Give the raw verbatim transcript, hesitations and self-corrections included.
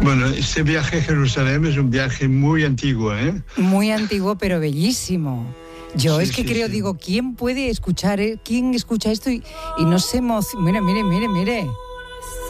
Bueno, este viaje a Jerusalén es un viaje muy antiguo, ¿eh? Muy antiguo, pero bellísimo. Yo Sí, es que sí, creo, sí. digo, ¿quién puede escuchar, eh? ¿Quién escucha esto y, y no se emociona? Mire, mire, mire, mire.